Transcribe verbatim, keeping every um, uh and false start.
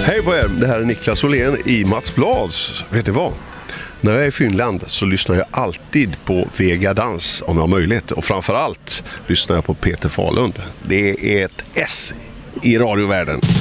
Hej på er, det här är Niklas Åhlén i Mats Blads. Vet ni vad? När jag är i Finland så lyssnar jag alltid på Vega Dans om jag har möjlighet. Och framförallt lyssnar jag på Peter Falund. Det är ett S i radiovärlden.